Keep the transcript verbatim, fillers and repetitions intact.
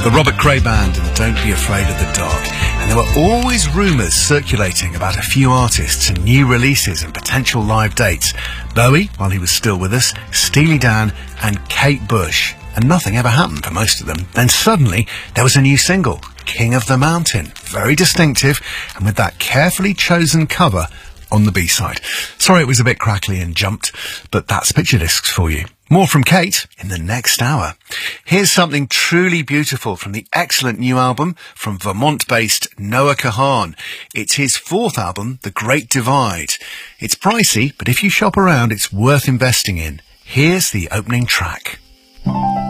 The Robert Cray Band and Don't Be Afraid of the Dark. And there were always rumours circulating about a few artists and new releases and potential live dates. Bowie, while he was still with us, Steely Dan and Kate Bush. And nothing ever happened for most of them. Then suddenly there was a new single, King of the Mountain. Very distinctive, and with that carefully chosen cover on the B-side. Sorry it was a bit crackly and jumped, but that's Picture Discs for you. More from Kate in the next hour. Here's something truly beautiful from the excellent new album from Vermont-based Noah Kahan. It's his fourth album, The Great Divide. It's pricey, but if you shop around, it's worth investing in. Here's the opening track.